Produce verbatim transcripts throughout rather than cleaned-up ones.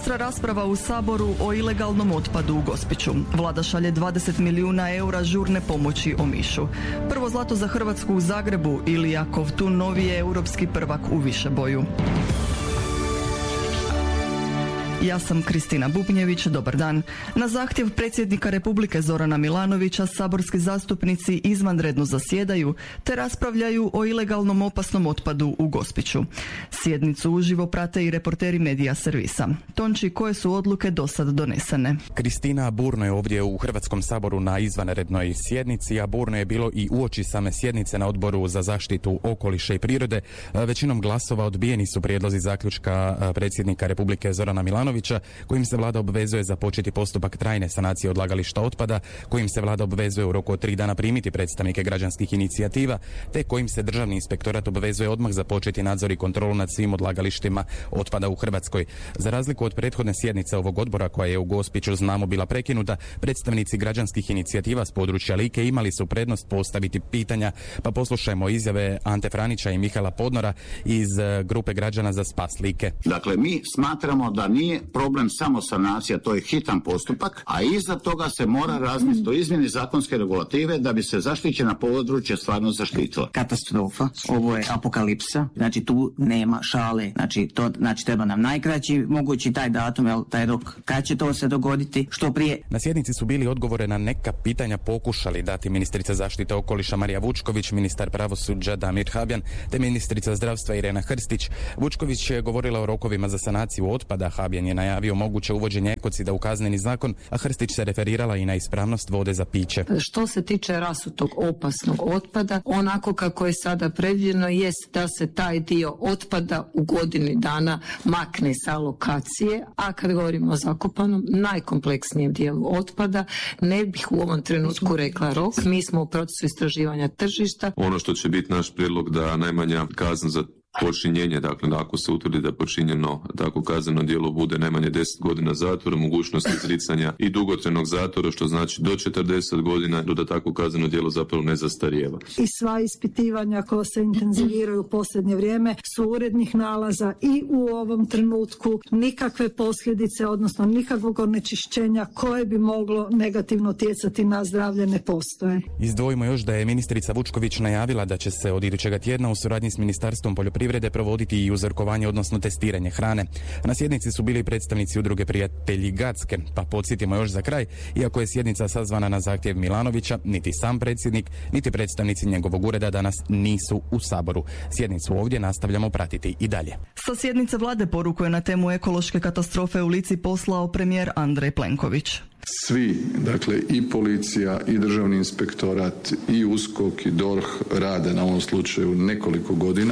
Oštra rasprava u Saboru o ilegalnom otpadu u Gospiću. Vlada šalje dvadeset milijuna eura žurne pomoći Omišu. Prvo zlato za Hrvatsku u Zagrebu ili Jakov tu novi je europski prvak u višeboju. Ja sam Kristina Bubnjević, dobar dan. Na zahtjev predsjednika Republike Zorana Milanovića saborski zastupnici izvanredno zasjedaju te raspravljaju o ilegalnom opasnom otpadu u Gospiću. Sjednicu uživo prate i reporteri Medija servisa. Tonči, koje su odluke do sad donesene? Kristina, burno je ovdje u Hrvatskom saboru na izvanrednoj sjednici, a burno je bilo i uoči same sjednice na Odboru za zaštitu okoliša i prirode. Većinom glasova odbijeni su prijedlozi zaključka predsjednika Republike Zorana Milanovića kojim se vlada obvezuje započeti postupak trajne sanacije odlagališta otpada, kojim se vlada obvezuje u roku od tri dana primiti predstavnike građanskih inicijativa, te kojim se državni inspektorat obvezuje odmah započeti nadzor i kontrolu nad svim odlagalištima otpada u Hrvatskoj. Za razliku od prethodne sjednice ovog odbora koja je u Gospiću, znamo, bila prekinuta, predstavnici građanskih inicijativa s područja Like imali su prednost postaviti pitanja, pa poslušajmo izjave Ante Franića i Mihaela Podnora iz grupe građana za spas Like. Dakle, mi smatramo da nije problem samo sanacija, to je hitan postupak, a iza toga se mora razmisliti o izmjeni zakonske regulative da bi se zaštićena područja stvarno zaštitila. Katastrofa, ovo je apokalipsa, znači tu nema šale, znači to znači treba nam najkraći mogući taj datum, jel, taj rok, kad će to se dogoditi, što prije. Na sjednici su bili odgovore na neka pitanja pokušali dati ministrica zaštite okoliša Marija Vučković, ministar pravosuđa Damir Habjan, te ministrica zdravstva Irena Hrstić. Vučković je govorila o rokovima za sanaciju otpada, Habjan je najavio moguće uvođenje ekocida u kazneni zakon, a Hrstić se referirala i na ispravnost vode za piće. Što se tiče rasutog opasnog otpada, onako kako je sada predviđeno jest da se taj dio otpada u godini dana makne sa lokacije, a kad govorimo o zakopanom, najkompleksnijem dijelu otpada, ne bih u ovom trenutku rekla rok. Mi smo u procesu istraživanja tržišta. Ono što će biti naš prijedlog da najmanja kazna za počinjenje, dakle ako se utvrdi da je počinjeno tako kazneno djelo bude najmanje deset godina zatvora, mogućnost izricanja i dugotrajnog zatvora, što znači do četrdeset godina, do da tako kazneno djelo zapravo ne zastarijeva. I sva ispitivanja koja se intenziviraju u posljednje vrijeme su urednih nalaza i u ovom trenutku nikakve posljedice, odnosno nikakvog onečišćenja koje bi moglo negativno utjecati na zdravlje ne postoje. Izdvojimo još da je ministrica Vučković najavila da će se od idućega tjedna u suradnji s Ministarstvom poljoprivrede provoditi i uzorkovanje, odnosno testiranje hrane. Na sjednici su bili predstavnici udruge Prijatelji Gacke, pa podsjetimo još za kraj, iako je sjednica sazvana na zahtjev Milanovića, niti sam predsjednik, niti predstavnici njegovog ureda danas nisu u Saboru. Sjednicu ovdje nastavljamo pratiti i dalje. Sa sjednice vlade poruku je na temu ekološke katastrofe u Lici poslao premijer Andrej Plenković. Svi, dakle i policija i državni inspektorat i USKOK i D O R H rade na ovom slučaju nekoliko godina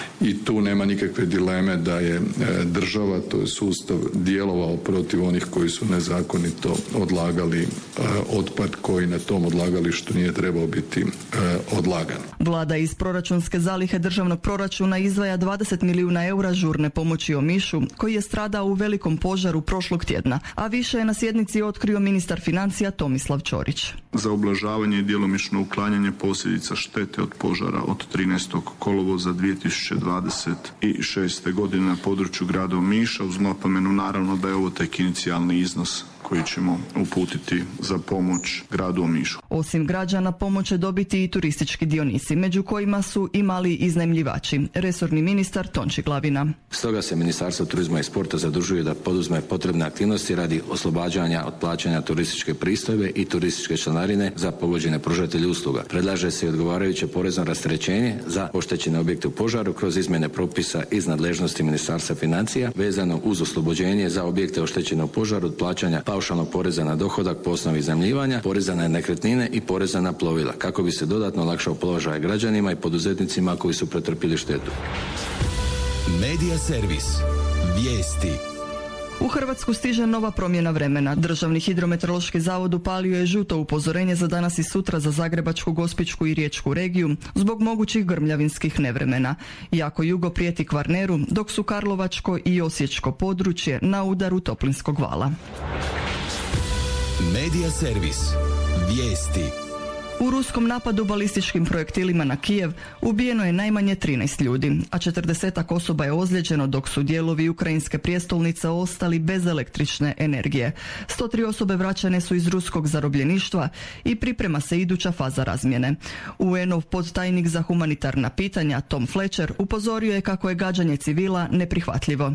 i tu nema nikakve dileme da je država, to je sustav, djelovao protiv onih koji su nezakonito odlagali otpad koji na tom odlagalištu nije trebao biti odlagan. Vlada iz proračunske zalihe državnog proračuna izdvaja dvadeset milijuna eura žurne pomoći Omišu, koji je stradao u velikom požaru prošlog tjedna, a više je na sjednici otkrio ministar financija Tomislav Ćorić. Za ublažavanje i djelomično uklanjanje posljedica štete od požara od trinaestog kolovoza dvije tisuće dvadeset šeste. godine na području grada Omiša, uz napomenu naravno da je ovo tek inicijalni iznos koji ćemo uputiti za pomoć gradu Omišu. Osim građana pomoć će dobiti i turistički dionici, među kojima su i mali iznajmljivači. Resorni ministar Tonči Glavina. Stoga se Ministarstvo turizma i sporta zadužuje da poduzme potrebne aktivnosti radi oslobađanja od plaćanja turističke pristojbe i turističke članarine za pogođene pružatelje usluga. Predlaže se i odgovarajuće porezno rasterećenje za oštećene objekte u požaru kroz izmjene propisa iz nadležnosti Ministarstva financija vezano uz oslobođenje za objekte oštećene u požaru od plaćanja paušalnog poreza na dohodak po osnovi iznajmljivanja, poreza na nekretnine i poreza na plovila, kako bi se dodatno olakšao položaj građanima i poduzetnicima koji su pretrpjeli štetu. Medija servis. Vijesti. U Hrvatsku stiže nova promjena vremena. Državni hidrometeorološki zavod upalio je žuto upozorenje za danas i sutra za Zagrebačku, Gospićku i Riječku regiju zbog mogućih grmljavinskih nevremena. Jako jugo prijeti Kvarneru, dok su Karlovačko i Osječko područje na udaru toplinskog vala. Medija servis. Vijesti. U ruskom napadu balističkim projektilima na Kijev ubijeno je najmanje trinaest ljudi, a četrdesetak osoba je ozlijeđeno dok su dijelovi ukrajinske prijestolnice ostali bez električne energije. sto tri osobe vraćane su iz ruskog zarobljeništva i priprema se iduća faza razmjene. U en ov podtajnik za humanitarna pitanja Tom Fletcher upozorio je kako je gađanje civila neprihvatljivo.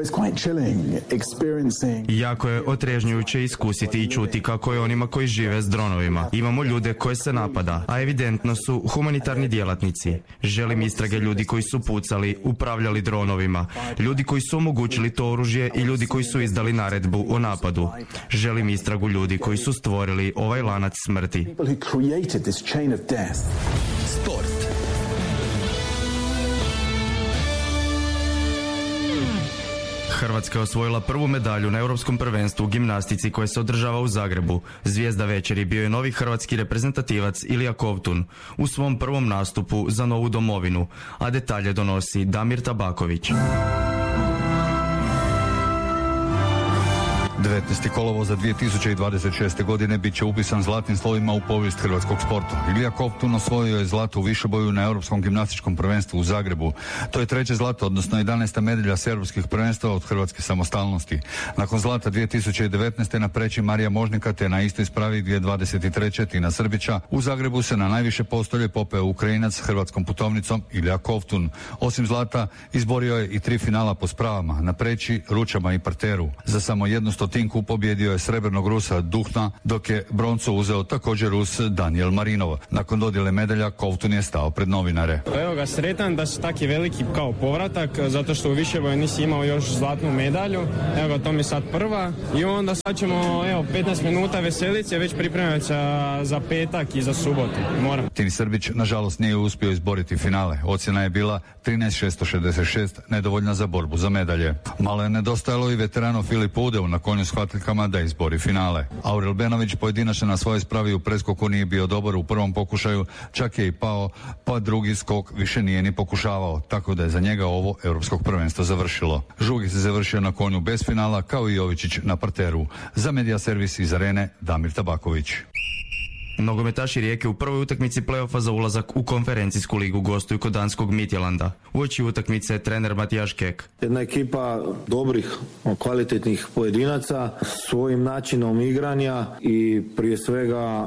Jako je otrežnjujuće iskusiti i čuti kako je onima koji žive s dronovima. Imamo ljude koje se napada, a evidentno su humanitarni djelatnici. Želim istrage ljudi koji su pucali, upravljali dronovima, ljudi koji su omogućili to oružje i ljudi koji su izdali naredbu o napadu. Želim istragu ljudi koji su stvorili ovaj lanac smrti. Sport. Hrvatska je osvojila prvu medalju na Europskom prvenstvu u gimnastici koje se održava u Zagrebu. Zvijezda večeri bio je novi hrvatski reprezentativac Ilija Kovtun u svom prvom nastupu za novu domovinu, a detalje donosi Damir Tabaković. devetnaesti kolovoza dvije tisuće dvadeset šeste. godine bit će upisan zlatnim slovima u povijest hrvatskog sporta. Ilija Kovtun osvojio je zlato u višeboju na Europskom gimnastičkom prvenstvu u Zagrebu. To je treće zlato, odnosno jedanaesta medalja s europskih prvenstava od hrvatske samostalnosti. Nakon zlata dvije tisuće devetnaeste. na preći Marija Možnika te na istoj spravi dvije tisuće dvadeset treće. Tina Srbića, u Zagrebu se na najviše postolje popeo Ukrajinac s hrvatskom putovnicom Ilija Kovtun. Osim zlata izborio je i tri finala po spravama, na preći, ručama i parteru. Za samo jednu stotinku pobjedio je srebrnog Rusa Duhna, dok je broncu uzeo također Rus Daniel Marinov. Nakon dodjele medalja Kovtun je stao pred novinare. Evo ga, sretan da su taki veliki kao povratak, zato što u višeboju nisi imao još zlatnu medalju. Evo ga, to mi sad prva i onda sad ćemo evo petnaest minuta veselice, već pripremati za, za petak i za subotu. Moram. Tini Srbić nažalost nije uspio izboriti finale. Ocjena je bila trinaest šesto šezdeset šest, nedovoljna za borbu za medalje. Malo je nedostajalo i veteranu Filip Udeu na konju s hvatiljkama da izbori finale. Aurel Benović pojedinačno na svojoj spravi u preskoku nije bio dobar u prvom pokušaju, čak je i pao, pa drugi skok više nije ni pokušavao, tako da je za njega ovo europskog prvenstvo završilo. Žugi se završio na konju bez finala, kao i Jovičić na parteru. Za Medija servis iz Arene, Damir Tabaković. Nogometaši Rijeke u prvoj utakmici play-offa za ulazak u konferencijsku ligu gostuju kod danskog Midtjylanda. Uoči utakmice je trener Matijaš Kek. Jedna ekipa dobrih, kvalitetnih pojedinaca, svojim načinom igranja i prije svega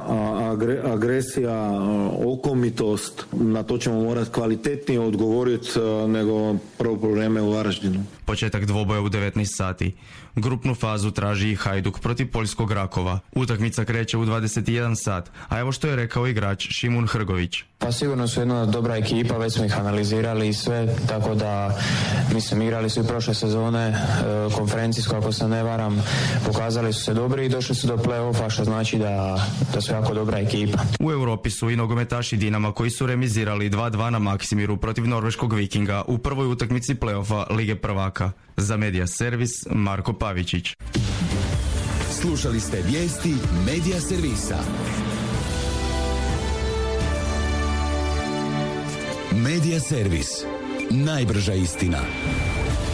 agresija, okomitost, na to ćemo morati kvalitetnije odgovoriti nego prvo vrijeme u Varaždinu. Početak dvoboja u devetnaest sati. Grupnu fazu traži i Hajduk protiv poljskog Rakova. Utakmica kreće u dvadeset jedan sat, a evo što je rekao igrač Šimun Hrgović. Pa sigurno su jedna dobra ekipa, već smo ih analizirali i sve, tako da mislim igrali su i prošle sezone e, konferencijsko, ako se ne varam, pokazali su se dobri i došli su do play-offa, što znači da, da su jako dobra ekipa. U Europi su i nogometaši Dinama koji su remizirali dva dva na Maksimiru protiv norveškog Vikinga u prvoj utakmici play-offa Lige prvaka. Za Medija servis Marko Pavičić. Slušali ste vijesti Medija servisa. Medija servis. Najbrža istina.